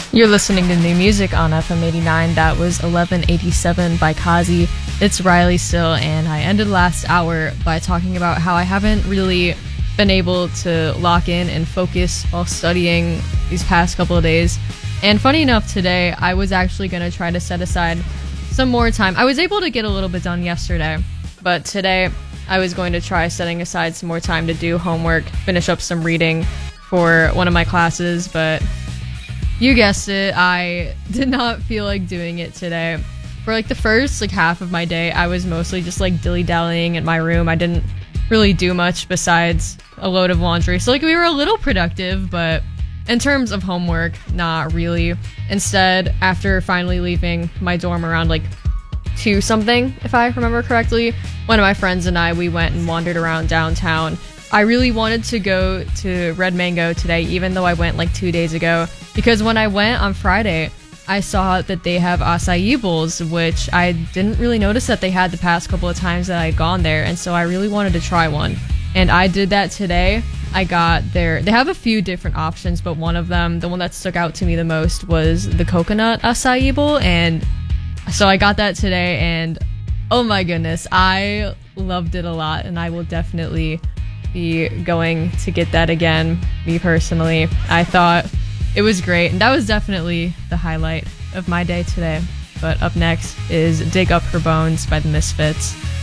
You're listening to new music on FM 89. That was 1187 by Kazi. It's Riley Still, and I ended last hour by talking about how I haven't really been able to lock in and focus while studying these past couple of days. And funny enough, today I was actually going to try to set aside some more time. I was able to get a little bit done yesterday, but today I was going to try setting aside some more time to do homework, finish up some reading for one of my classes, but you guessed it, I did not feel like doing it today. For like the first half of my day, I was mostly just dilly-dallying in my room. I didn't really do much besides a load of laundry. So we were a little productive, but in terms of homework, not really. Instead, after finally leaving my dorm around 2 something, if I remember correctly, one of my friends and I, we went and wandered around downtown. I really wanted to go to Red Mango today, even though I went 2 days ago, because when I went on Friday, I saw that they have acai bowls, which I didn't really notice that they had the past couple of times that I'd gone there, and so I really wanted to try one. And I did that today. I got they have a few different options, but one of them, the one that stuck out to me the most, was the coconut acai bowl, and so I got that today, and oh my goodness, I loved it a lot, and I will definitely be going to get that again, me personally. I thought it was great, and that was definitely the highlight of my day today. But up next is Dig Up Her Bones by the Misfits.